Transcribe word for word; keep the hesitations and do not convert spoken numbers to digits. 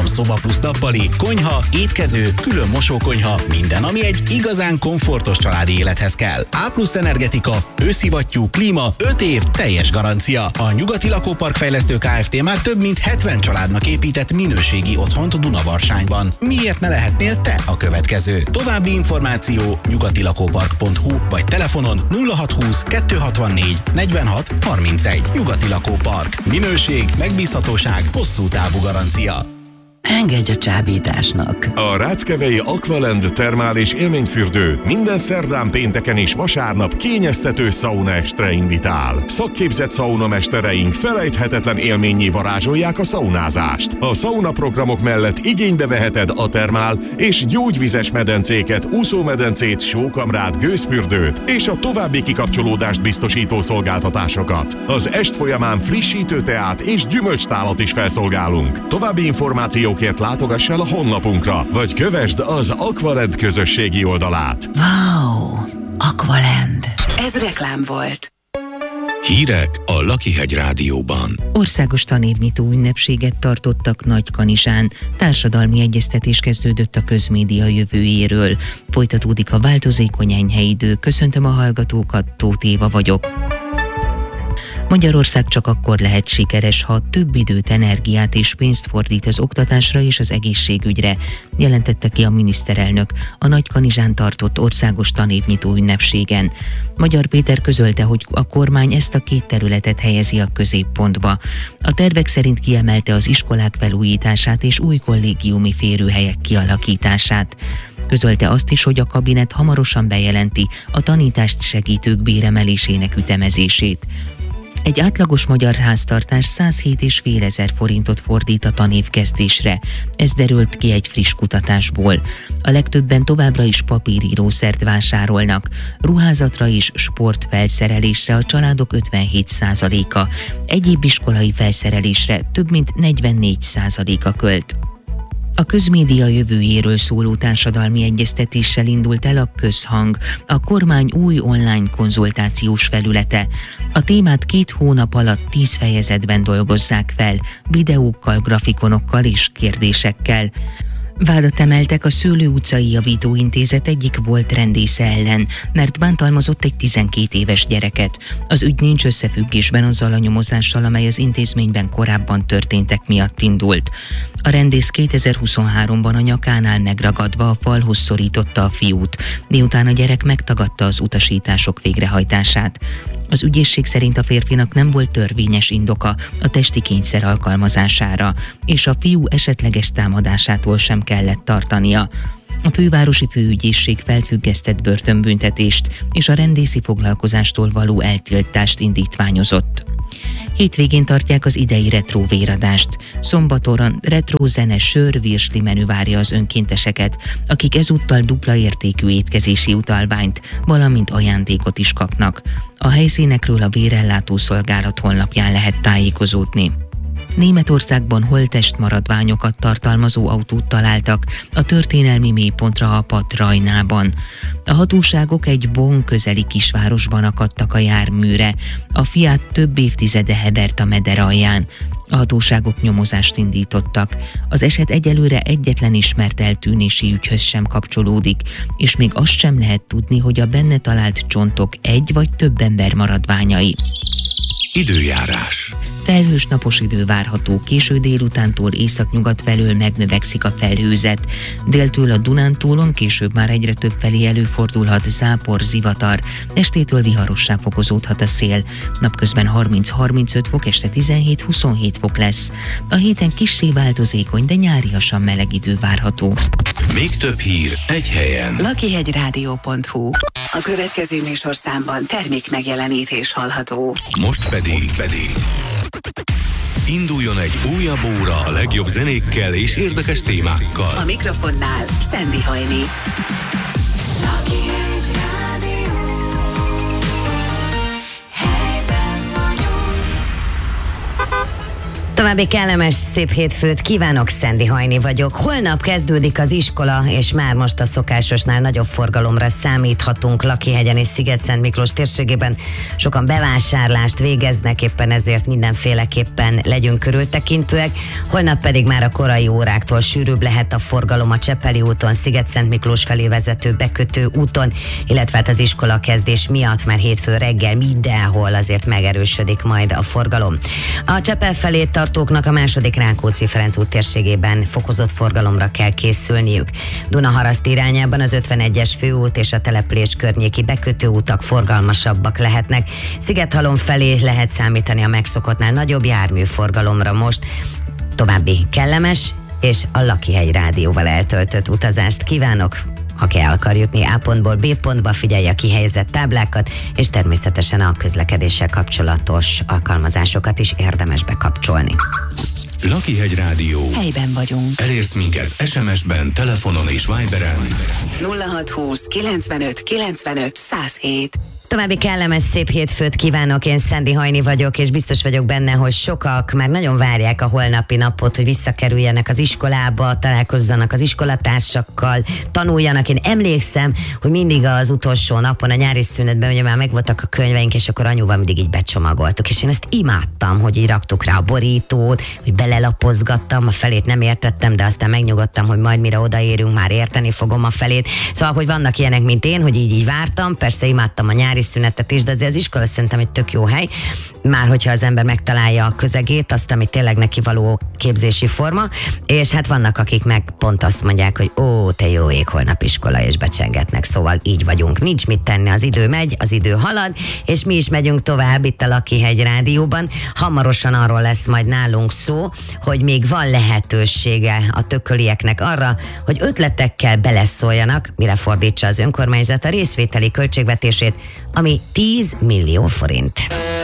három szoba plusz nappali, konyha, étkező, külön mosókonyha, minden, ami egy igazán komfortos családi élethez kell. A plusz energetika, őszivattyú, klíma, öt év, teljes garancia. A Nyugati Lakópark Fejlesztő Kft. Már több mint hetven családnak épített minőségi otthont Dunavarságban. Miért ne lehetnél te a következő? További információ nyugatilakópark pont hu vagy telefonon nulla hat húsz kettő hatvannégy negyvenhat harmincegy. Nyugati Lakópark. Minőség, megbízhatóság, hosszú távú garancia. Engedj a csábításnak! A Ráckevei Aqualand termál és élményfürdő minden szerdán, pénteken és vasárnap kényeztető szaunaestre invitál. Szakképzett szaunamestereink felejthetetlen élménnyé varázsolják a szaunázást. A szaunaprogramok mellett igénybe veheted a termál és gyógyvizes medencéket, úszómedencét, sókamrát, gőzfürdőt és a további kikapcsolódást biztosító szolgáltatásokat. Az est folyamán frissítő teát és gyümölcstálat is felszolgálunk. További információ Kért látogass el a honlapunkra, vagy kövesd az Aqualand közösségi oldalát. Wow! Aqualand! Ez reklám volt. Hírek a Lakihegy Rádióban. Országos tanévnyitó ünnepséget tartottak Nagykanizsán. Társadalmi egyeztetés kezdődött a közmédia jövőjéről. Folytatódik a változékony enyhe idő. Köszöntöm a hallgatókat, Tóth Éva vagyok. Magyarország csak akkor lehet sikeres, ha több időt, energiát és pénzt fordít az oktatásra és az egészségügyre, jelentette ki a miniszterelnök a Nagykanizsán tartott országos tanévnyitó ünnepségen. Magyar Péter közölte, hogy a kormány ezt a két területet helyezi a középpontba. A tervek szerint kiemelte az iskolák felújítását és új kollégiumi férőhelyek kialakítását. Közölte azt is, hogy a kabinet hamarosan bejelenti a tanítást segítők béremelésének ütemezését. Egy átlagos magyar háztartás százhét és fél ezer forintot fordít a tanévkezdésre. Ez derült ki egy friss kutatásból. A legtöbben továbbra is papírírószert vásárolnak. Ruházatra és sportfelszerelésre a családok ötvenhét százaléka. Egyéb iskolai felszerelésre több mint negyvennégy százaléka költ. A közmédia jövőjéről szóló társadalmi egyeztetéssel indult el a Közhang, a kormány új online konzultációs felülete. A témát két hónap alatt tíz fejezetben dolgozzák fel, videókkal, grafikonokkal és kérdésekkel. Vádat emeltek a Szőlő utcai javítóintézet egyik volt rendésze ellen, mert bántalmazott egy tizenkét éves gyereket. Az ügy nincs összefüggésben azzal a nyomozással, amely az intézményben korábban történtek miatt indult. A rendész kétezer-huszonháromban a nyakánál megragadva a falhoz szorította a fiút, miután a gyerek megtagadta az utasítások végrehajtását. Az ügyészség szerint a férfinak nem volt törvényes indoka a testi kényszer alkalmazására, és a fiú esetleges támadásától sem kellett tartania. A fővárosi főügyészség felfüggesztett börtönbüntetést és a rendészi foglalkozástól való eltiltást indítványozott. Hétvégén tartják az idei retro véradást. Szombaton retro zene, sör, virsli menü várja az önkénteseket, akik ezúttal dupla értékű étkezési utalványt, valamint ajándékot is kapnak. A helyszínekről a Vérellátó Szolgálat honlapján lehet tájékozódni. Németországban holttest maradványokat tartalmazó autót találtak a történelmi mélypontra a Patt Rajnában. A hatóságok egy Bonn közeli kisvárosban akadtak a járműre. A Fiat több évtizede hevert a meder alján. A hatóságok nyomozást indítottak. Az eset egyelőre egyetlen ismert eltűnési ügyhöz sem kapcsolódik, és még azt sem lehet tudni, hogy a benne talált csontok egy vagy több ember maradványai. Időjárás. Felhős napos idő várható, késő délutántól északnyugat felől megnövekszik a felhőzet. Déltől a Dunántúlon később már egyre több felé előfordulhat zápor, zivatar. Estétől viharossá fokozódhat a szél. Napközben harminc-harmincöt fok, este tizenhét-huszonhét fok lesz. A héten kissé változékony, de nyáriasan meleg idő várható. Még több hír egy helyen. lakihegyrádió pont hu. A következő műsorszámban termék megjelenítés hallható. Most pedig, Most pedig induljon egy újabb óra a legjobb zenékkel és érdekes témákkal. A mikrofonnál Sandy Hajni. További kellemes, szép hétfőt kívánok, Szendi Hajni vagyok. Holnap kezdődik az iskola, és már most a szokásosnál nagyobb forgalomra számíthatunk Lakhihegyen és Sziget-Szent Miklós térségében. Sokan bevásárlást végeznek, éppen ezért mindenféleképpen legyünk körültekintőek. Holnap pedig már a korai óráktól sűrűbb lehet a forgalom a Csepeli úton, Sziget-Szent Miklós felé vezető bekötő úton, illetve hát az iskola kezdés miatt már hétfő reggel mindenhol azért megerősödik majd a forgalom. A Csepel felé tartóknak a második Rákóczi-Ferenc út térségében fokozott forgalomra kell készülniük. Dunaharaszt irányában az ötvenegyes főút és a település környéki bekötőutak forgalmasabbak lehetnek. Szigethalom felé lehet számítani a megszokottnál nagyobb járműforgalomra most. További kellemes és a Lakhihegy rádióval eltöltött utazást kívánok. Ha ki el akar jutni A pontból B pontba, figyelje a kihelyezett táblákat, és természetesen a közlekedéssel kapcsolatos alkalmazásokat is érdemes bekapcsolni. Lakhihegy Rádió. Helyben vagyunk. Elérsz minket es em es-ben, telefonon és Viberen. nulla hat húsz kilencvenöt kilencvenöt száz hét. További kellemes, szép hétfőt kívánok, én Szendi Hajni vagyok, és biztos vagyok benne, hogy sokak már nagyon várják a holnapi napot, hogy visszakerüljenek az iskolába, találkozzanak az iskolatársakkal, tanuljanak. Én emlékszem, hogy mindig az utolsó napon, a nyári szünetben, ugye már megvoltak a könyveink, és akkor anyuval mindig így becsomagoltuk, és én ezt imádtam, hogy így raktuk rá a borítót, hogy belelapozgattam, a felét nem értettem, de aztán megnyugodtam, hogy majd mire odaérünk, már érteni fogom a felét. Szóval, hogy vannak ilyenek, mint én, hogy így, így vártam, persze imádtam a nyári szünetet is, de azért az iskola szerintem egy tök jó hely, már hogyha az ember megtalálja a közegét, azt, ami tényleg neki való képzési forma, és hát vannak, akik meg pont azt mondják, hogy ó, te jó ég, holnap iskola, és becsengetnek, szóval így vagyunk. Nincs mit tenni, az idő megy, az idő halad, és mi is megyünk tovább itt a Lakhihegy Rádióban. Hamarosan arról lesz majd nálunk szó, hogy még van lehetősége a tökölieknek arra, hogy ötletekkel beleszóljanak, mire fordítsa az önkormányzat a részvételi költségvetését, ami tíz millió forint.